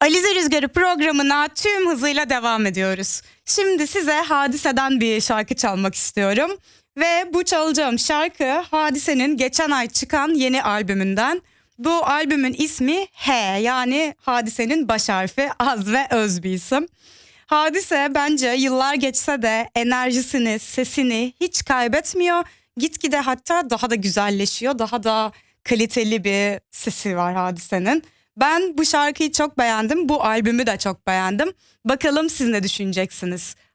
Alize Rüzgarı programına tüm hızıyla devam ediyoruz. Şimdi size Hadise'den bir şarkı çalmak istiyorum. Ve bu çalacağım şarkı Hadise'nin geçen ay çıkan yeni albümünden. Bu albümün ismi H, yani Hadise'nin baş harfi, az ve öz bir isim. Hadise bence yıllar geçse de enerjisini, sesini hiç kaybetmiyor. Gitgide hatta daha da güzelleşiyor. Daha da kaliteli bir sesi var Hadise'nin. Ben bu şarkıyı çok beğendim. Bu albümü de çok beğendim. Bakalım siz ne düşüneceksiniz?